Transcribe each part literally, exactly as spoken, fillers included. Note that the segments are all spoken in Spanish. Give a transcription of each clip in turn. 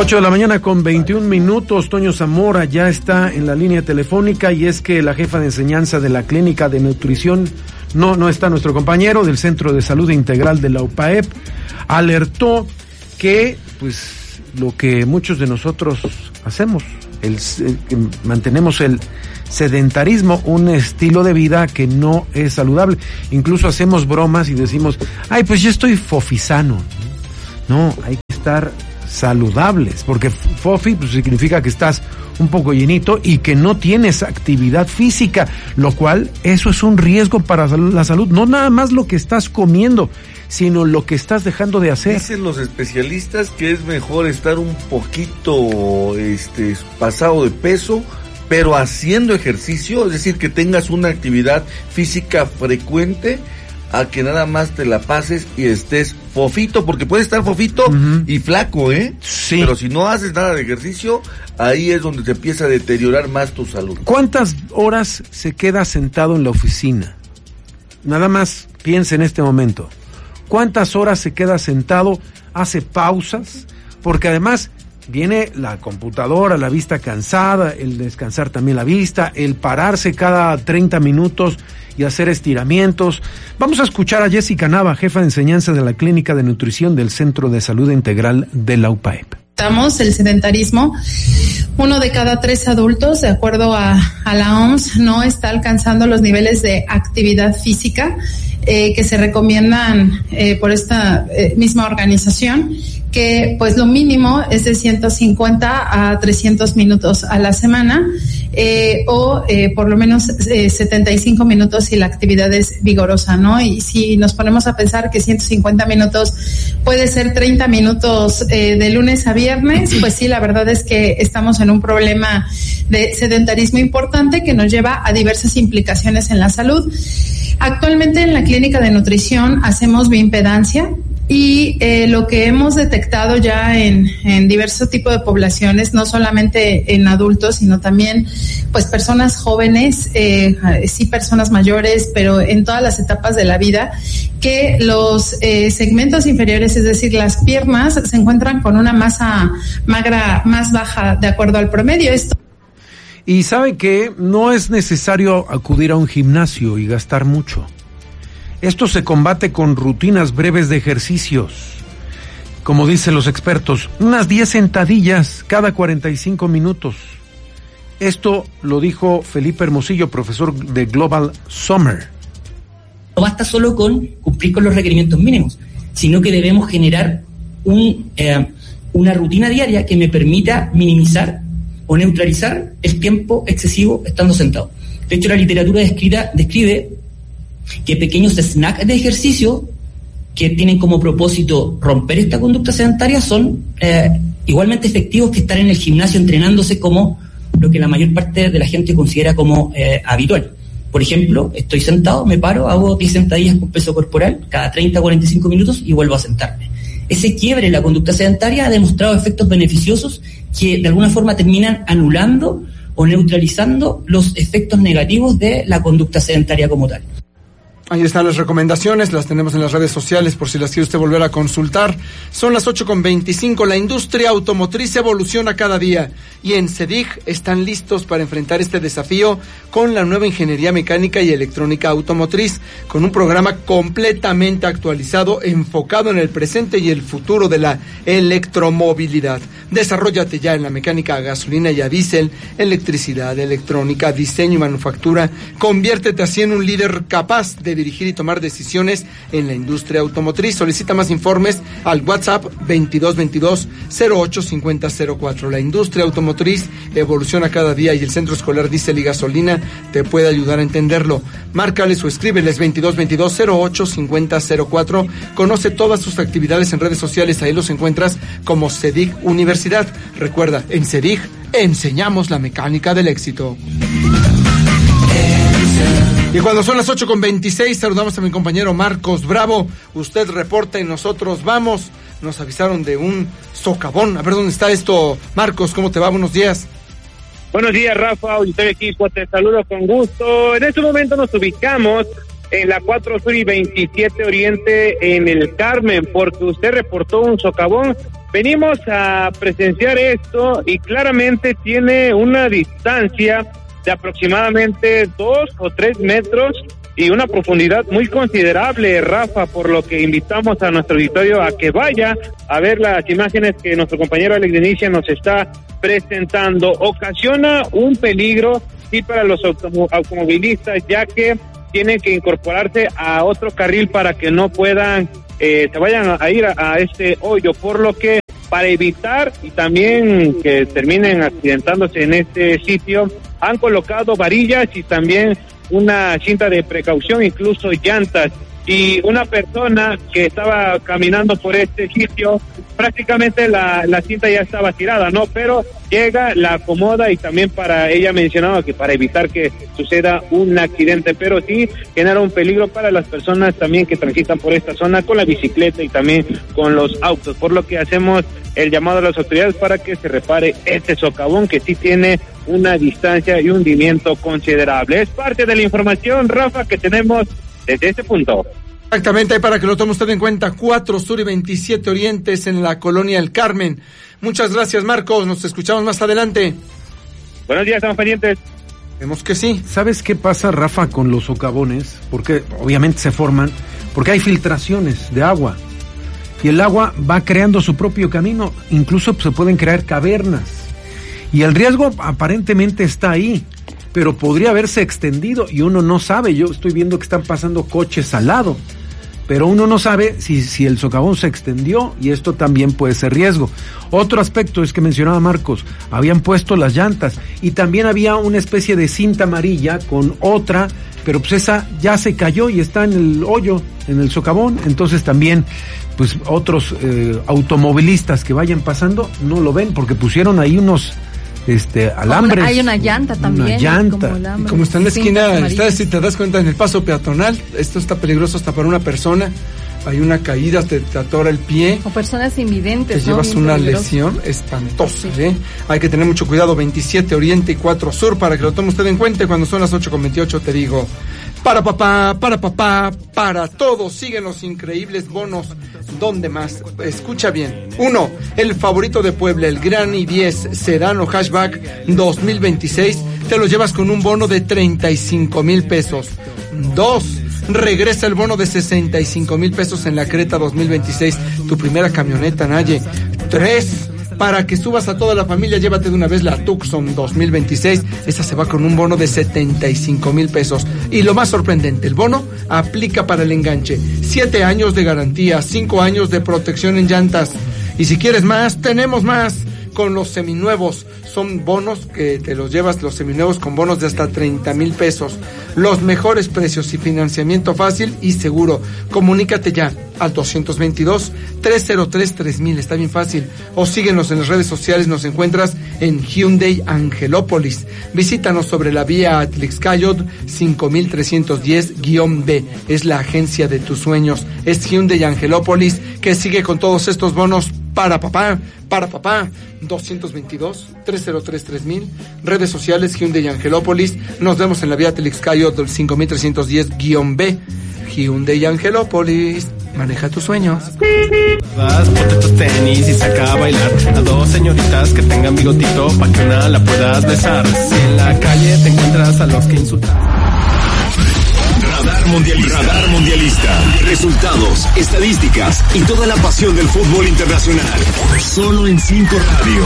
ocho de la mañana con veintiún minutos, Toño Zamora ya está en la línea telefónica y es que la jefa de enseñanza de la Clínica de Nutrición, no, no está nuestro compañero del Centro de Salud Integral de la U P A E P, alertó que pues lo que muchos de nosotros hacemos, el, el, mantenemos el sedentarismo, un estilo de vida que no es saludable. Incluso hacemos bromas y decimos, ay, pues yo estoy fofizano. No, hay que estar saludables, porque fofi pues, significa que estás un poco llenito y que no tienes actividad física, lo cual eso es un riesgo para la salud, no nada más lo que estás comiendo, sino lo que estás dejando de hacer. Dicen los especialistas que es mejor estar un poquito este pasado de peso, pero haciendo ejercicio, es decir, que tengas una actividad física frecuente, a que nada más te la pases y estés fofito, porque puedes estar fofito uh-huh. y flaco, ¿eh? Sí. Pero si no haces nada de ejercicio, ahí es donde te empieza a deteriorar más tu salud. ¿Cuántas horas se queda sentado en la oficina? Nada más piensa en este momento. ¿Cuántas horas se queda sentado? ¿Hace pausas? Porque además viene la computadora, la vista cansada, el descansar también la vista, el pararse cada treinta minutos y hacer estiramientos. Vamos a escuchar a Jessica Nava, jefa de enseñanza de la Clínica de Nutrición del Centro de Salud Integral de la U P A E P. Estamos el sedentarismo. Uno de cada tres adultos, de acuerdo a, a la O M S, no está alcanzando los niveles de actividad física eh, que se recomiendan eh, por esta eh, misma organización, que pues lo mínimo es de ciento cincuenta a trescientos minutos a la semana, eh, o eh, por lo menos eh, setenta y cinco minutos si la actividad es vigorosa, ¿no? Y si nos ponemos a pensar que ciento cincuenta minutos puede ser treinta minutos eh, de lunes a viernes, pues sí, la verdad es que estamos en un problema de sedentarismo importante que nos lleva a diversas implicaciones en la salud. Actualmente en la Clínica de Nutrición hacemos bioimpedancia, y eh, lo que hemos detectado ya en, en diversos tipos de poblaciones, no solamente en adultos, sino también pues personas jóvenes, eh, sí personas mayores, pero en todas las etapas de la vida, que los eh, segmentos inferiores, es decir, las piernas, se encuentran con una masa magra más baja de acuerdo al promedio. Esto Y sabe que no es necesario acudir a un gimnasio y gastar mucho. Esto se combate con rutinas breves de ejercicios. Como dicen los expertos, unas diez sentadillas cada cuarenta y cinco minutos. Esto lo dijo Felipe Hermosillo, profesor de Global Summer. No basta solo con cumplir con los requerimientos mínimos, sino que debemos generar un, eh, una rutina diaria que me permita minimizar o neutralizar el tiempo excesivo estando sentado. De hecho, la literatura descrita, describe que pequeños snacks de ejercicio que tienen como propósito romper esta conducta sedentaria son eh, igualmente efectivos que estar en el gimnasio entrenándose como lo que la mayor parte de la gente considera como eh, habitual. Por ejemplo, estoy sentado, me paro, hago diez sentadillas con peso corporal cada treinta a cuarenta y cinco minutos y vuelvo a sentarme. Ese quiebre en la conducta sedentaria ha demostrado efectos beneficiosos que de alguna forma terminan anulando o neutralizando los efectos negativos de la conducta sedentaria como tal. Ahí están las recomendaciones, las tenemos en las redes sociales por si las quiere usted volver a consultar. Son las ocho con veinticinco, la industria automotriz evoluciona cada día y en CEDIG están listos para enfrentar este desafío con la nueva ingeniería mecánica y electrónica automotriz, con un programa completamente actualizado, enfocado en el presente y el futuro de la electromovilidad. Desarróllate ya en la mecánica a gasolina y a diésel, electricidad, electrónica, diseño y manufactura. Conviértete así en un líder capaz de dirigir y tomar decisiones en la industria automotriz. Solicita más informes al WhatsApp veintidós veintidós cero ocho cincuenta cero cuatro. La industria automotriz evoluciona cada día y el Centro Escolar Diésel y Gasolina te puede ayudar a entenderlo. Márcales o escríbeles veintidós veintidós cero ocho cincuenta cero cuatro. Conoce todas sus actividades en redes sociales, ahí los encuentras como CEDIG Universidad. Recuerda, en CEDIG enseñamos la mecánica del éxito. Y cuando son las ocho con veintiséis, saludamos a mi compañero Marcos Bravo. Usted reporta y nosotros vamos. Nos avisaron de un socavón. A ver dónde está esto. Marcos, ¿cómo te va? Buenos días. Buenos días, Rafa, auditorio equipo, te saludo con gusto. En este momento nos ubicamos en la cuatro Sur y veintisiete Oriente en el Carmen, porque usted reportó un socavón venimos a presenciar esto y claramente tiene una distancia de aproximadamente dos o tres metros y una profundidad muy considerable, Rafa, por lo que invitamos a nuestro auditorio a que vaya a ver las imágenes que nuestro compañero Alex Denicia nos está presentando. Ocasiona un peligro, sí, para los autom- automovilistas, ya que tienen que incorporarse a otro carril para que no puedan, eh, se vayan a ir a, a este hoyo, por lo que para evitar y también que terminen accidentándose en este sitio, han colocado varillas y también una cinta de precaución, incluso llantas. Y una persona que estaba caminando por este sitio, prácticamente la, la cinta ya estaba tirada, ¿no? Pero llega, la acomoda y también para ella mencionaba que para evitar que suceda un accidente, pero sí genera un peligro para las personas también que transitan por esta zona con la bicicleta y también con los autos, por lo que hacemos el llamado a las autoridades para que se repare este socavón que sí tiene una distancia y hundimiento considerable. Es parte de la información, Rafa, que tenemos desde este punto. Exactamente, para que lo tome usted en cuenta, cuatro Sur y veintisiete Orientes en la Colonia El Carmen. Muchas gracias, Marcos, nos escuchamos más adelante. Buenos días, estamos pendientes. Vemos que sí. ¿Sabes qué pasa, Rafa, con los socavones? Porque obviamente se forman, porque hay filtraciones de agua. Y el agua va creando su propio camino, incluso se pueden crear cavernas. Y el riesgo aparentemente está ahí, pero podría haberse extendido y uno no sabe. Yo estoy viendo que están pasando coches al lado, pero uno no sabe si, si el socavón se extendió y esto también puede ser riesgo. Otro aspecto es que mencionaba Marcos, habían puesto las llantas y también había una especie de cinta amarilla con otra, pero pues esa ya se cayó y está en el hoyo, en el socavón, entonces también pues otros eh, automovilistas que vayan pasando no lo ven porque pusieron ahí unos este alambres. Una, hay una llanta también. Una llanta. Como, como está en la esquina, está, si te das cuenta, en el paso peatonal, esto está peligroso hasta para una persona. Hay una caída, te, te atora el pie. O personas invidentes, te ¿no? llevas Bien una peligroso. lesión espantosa, sí. ¿eh? Hay que tener mucho cuidado, veintisiete Oriente y cuatro Sur, para que lo tome usted en cuenta. Cuando son las ocho con veintiocho te digo, para papá, para papá, para todos, siguen los increíbles bonos. ¿Dónde más? Escucha bien. Uno, el favorito de Puebla, el Gran i diez Sedano Hatchback dos mil veintiséis, te lo llevas con un bono de treinta y cinco mil pesos. Dos, regresa el bono de sesenta y cinco mil pesos en la Creta dos mil veintiséis, tu primera camioneta, Naye. Tres, para que subas a toda la familia, llévate de una vez la Tucson dos mil veintiséis, esa se va con un bono de setenta y cinco mil pesos. Y lo más sorprendente, el bono aplica para el enganche, siete años de garantía, cinco años de protección en llantas, y si quieres más, tenemos más. Con los seminuevos, son bonos que te los llevas, los seminuevos con bonos de hasta treinta mil pesos. Los mejores precios y financiamiento fácil y seguro. Comunícate ya al doscientos veintidós, trescientos tres, tres mil, está bien fácil. O síguenos en las redes sociales, nos encuentras en Hyundai Angelópolis. Visítanos sobre la vía Atlixcayot cinco mil trescientos diez guión B. Es la agencia de tus sueños. Es Hyundai Angelópolis, que sigue con todos estos bonos para papá, para papá. Doscientos veintidós, trescientos tres, tres mil. Redes sociales Hyundai Angelópolis. Nos vemos en la vía Atlixcayot cinco mil trescientos diez guión B. Hyundai Angelópolis, maneja tus sueños. Ponte tus tenis y saca a bailar a dos señoritas que tengan bigotito pa' que una la puedas besar. Si en la calle te encuentras a los que insultan. Radar Mundialista. Radar Mundialista. Resultados, estadísticas y toda la pasión del fútbol internacional. Solo en cinco Radio.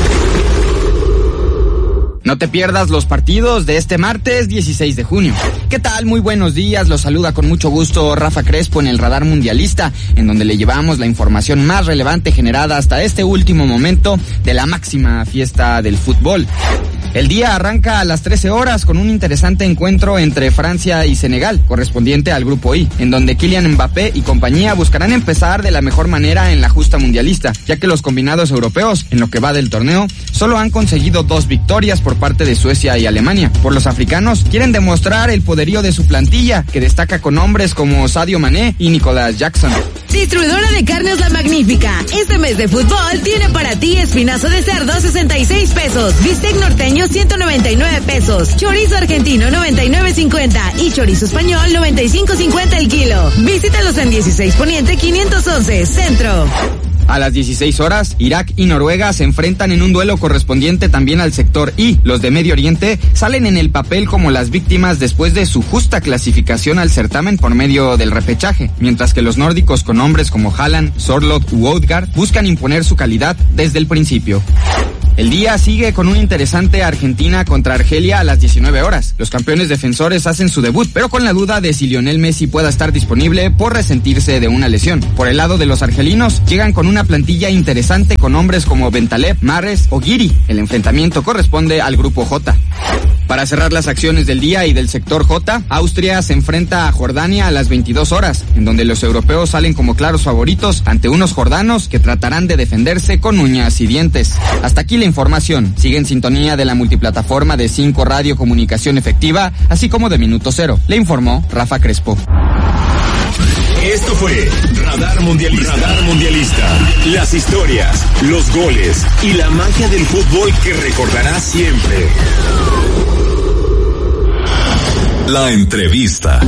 No te pierdas los partidos de este martes dieciséis de junio. ¿Qué tal? Muy buenos días. Los saluda con mucho gusto Rafa Crespo en el Radar Mundialista, en donde le llevamos la información más relevante generada hasta este último momento de la máxima fiesta del fútbol. El día arranca a las trece horas con un interesante encuentro entre Francia y Senegal, correspondiente al Grupo I, en donde Kylian Mbappé y compañía buscarán empezar de la mejor manera en la justa mundialista, ya que los combinados europeos, en lo que va del torneo, solo han conseguido dos victorias por parte de Suecia y Alemania. Por los africanos, quieren demostrar el poderío de su plantilla, que destaca con hombres como Sadio Mané y Nicolas Jackson. Distribuidora de carnes La Magnífica. Este mes de fútbol tiene para ti espinazo de cerdo sesenta y seis pesos, bistec norteño ciento noventa y nueve pesos, chorizo argentino noventa y nueve cincuenta y chorizo español noventa y cinco cincuenta el kilo. Visítalos en dieciséis Poniente quinientos once, Centro. A las dieciséis horas, Irak y Noruega se enfrentan en un duelo correspondiente también al sector I. Los de Medio Oriente salen en el papel como las víctimas después de su justa clasificación al certamen por medio del repechaje, mientras que los nórdicos con nombres como Haaland, Sorloth u Odegaard buscan imponer su calidad desde el principio. El día sigue con un interesante Argentina contra Argelia a las diecinueve horas. Los campeones defensores hacen su debut, pero con la duda de si Lionel Messi pueda estar disponible por resentirse de una lesión. Por el lado de los argelinos, llegan con una plantilla interesante con hombres como Bentaleb, Mahrez o Guiri. El enfrentamiento corresponde al grupo J. Para cerrar las acciones del día y del sector J, Austria se enfrenta a Jordania a las veintidós horas, en donde los europeos salen como claros favoritos ante unos jordanos que tratarán de defenderse con uñas y dientes. Hasta aquí la información. Sigue en sintonía de la multiplataforma de cinco Radio Comunicación Efectiva, así como de Minuto Cero. Le informó Rafa Crespo. Esto fue Radar Mundialista. Radar Mundialista. Las historias, los goles y la magia del fútbol que recordarás siempre. La entrevista.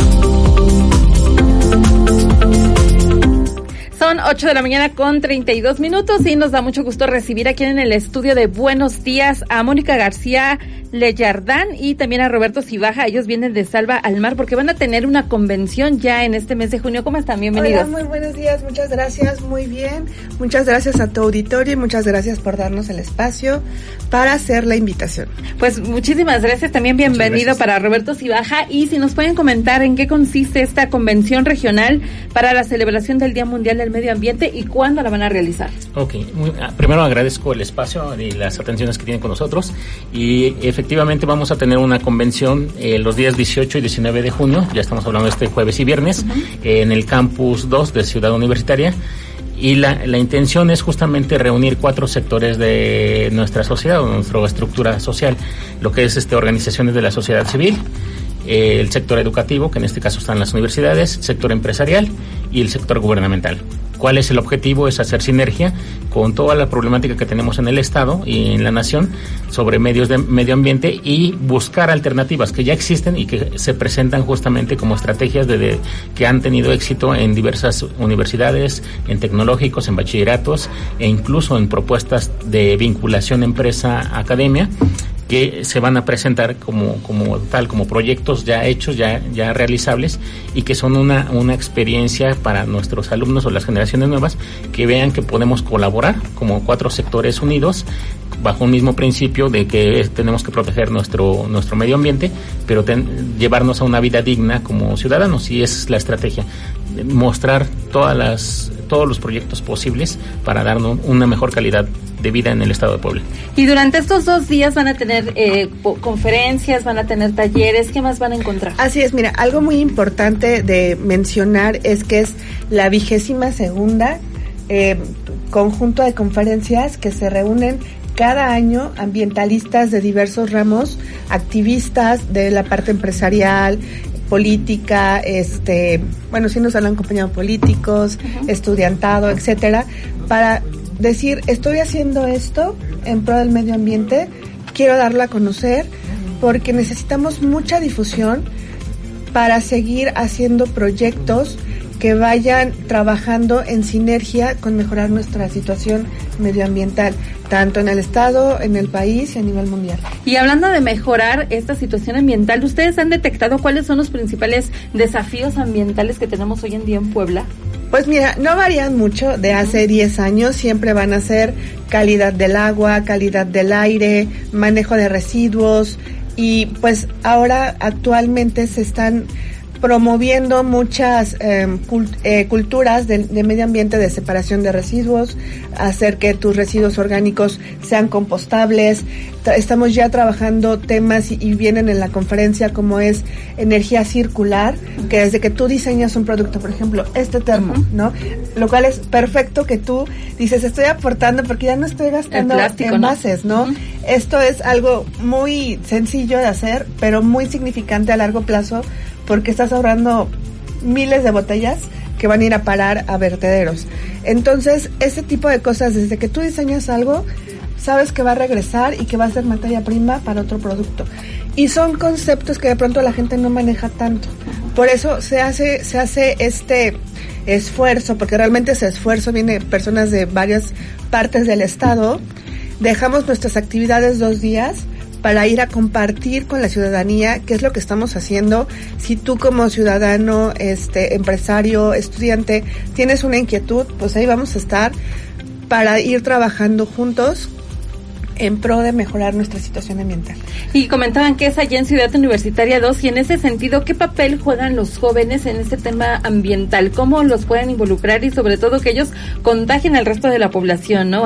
Son ocho de la mañana con treinta y dos minutos y nos da mucho gusto recibir aquí en el estudio de Buenos Días a Mónica García Leyardán y también a Roberto Cibaja. Ellos vienen de Salva al Mar porque van a tener una convención ya en este mes de junio. ¿Cómo están? Bienvenidos. Hola, muy buenos días, muchas gracias, muy bien. Muchas gracias a tu auditorio y muchas gracias por darnos el espacio para hacer la invitación. Pues muchísimas gracias, también bienvenido para Roberto Cibaja. Y si nos pueden comentar en qué consiste esta convención regional para la celebración del Día Mundial del Medio Ambiente y cuándo la van a realizar. Ok, muy, primero agradezco el espacio y las atenciones que tienen con nosotros y efectivamente vamos a tener una convención eh, los días dieciocho y diecinueve de junio, ya estamos hablando de este jueves y viernes, uh-huh. eh, en el Campus dos de Ciudad Universitaria. Y la, la intención es justamente reunir cuatro sectores de nuestra sociedad, o nuestra estructura social, lo que es este organizaciones de la sociedad civil, eh, el sector educativo, que en este caso están las universidades, sector empresarial y el sector gubernamental. ¿Cuál es el objetivo? Es hacer sinergia con toda la problemática que tenemos en el Estado y en la Nación sobre medios de medio ambiente y buscar alternativas que ya existen y que se presentan justamente como estrategias de, de que han tenido éxito en diversas universidades, en tecnológicos, en bachilleratos e incluso en propuestas de vinculación empresa-academia que se van a presentar como como tal, como proyectos ya hechos, ya ya realizables y que son una una experiencia para nuestros alumnos o las generaciones nuevas que vean que podemos colaborar como cuatro sectores unidos bajo un mismo principio de que tenemos que proteger nuestro nuestro medio ambiente, pero ten, llevarnos a una vida digna como ciudadanos, y esa es la estrategia, mostrar todas las todos los proyectos posibles para darnos una mejor calidad de vida en el estado de Puebla. Y durante estos dos días van a tener eh, conferencias, van a tener talleres, ¿qué más van a encontrar? Así es, mira, algo muy importante de mencionar es que es la vigésima segunda eh, conjunto de conferencias que se reúnen cada año ambientalistas de diversos ramos, activistas de la parte empresarial, política, este, bueno, sí nos han acompañado políticos, uh-huh. estudiantado, etcétera, para decir, estoy haciendo esto en pro del medio ambiente, quiero darlo a conocer, porque necesitamos mucha difusión para seguir haciendo proyectos que vayan trabajando en sinergia con mejorar nuestra situación medioambiental, tanto en el estado, en el país y a nivel mundial. Y hablando de mejorar esta situación ambiental, ¿ustedes han detectado cuáles son los principales desafíos ambientales que tenemos hoy en día en Puebla? Pues mira, no varían mucho de hace diez años, siempre van a ser calidad del agua, calidad del aire, manejo de residuos, y pues ahora actualmente se están promoviendo muchas eh, cult, eh, culturas de, de medio ambiente, de separación de residuos, hacer que tus residuos orgánicos sean compostables. Tra- estamos ya trabajando temas y, y vienen en la conferencia como es energía circular, que desde que tú diseñas un producto, por ejemplo, este termo, ¿no? Lo cual es perfecto que tú dices, estoy aportando porque ya no estoy gastando plástico, envases, ¿no? ¿no? Uh-huh. Esto es algo muy sencillo de hacer, pero muy significante a largo plazo, porque estás ahorrando miles de botellas que van a ir a parar a vertederos. Entonces, ese tipo de cosas, desde que tú diseñas algo, sabes que va a regresar y que va a ser materia prima para otro producto. Y son conceptos que de pronto la gente no maneja tanto. Por eso se hace, se hace este esfuerzo, porque realmente ese esfuerzo viene de personas de varias partes del estado. Dejamos nuestras actividades dos días para ir a compartir con la ciudadanía qué es lo que estamos haciendo. Si tú como ciudadano, este, empresario, estudiante, tienes una inquietud, pues ahí vamos a estar para ir trabajando juntos en pro de mejorar nuestra situación ambiental. Y comentaban que es allá en Ciudad Universitaria dos, y en ese sentido, ¿qué papel juegan los jóvenes en este tema ambiental? ¿Cómo los pueden involucrar y sobre todo que ellos contagien al resto de la población, ¿no?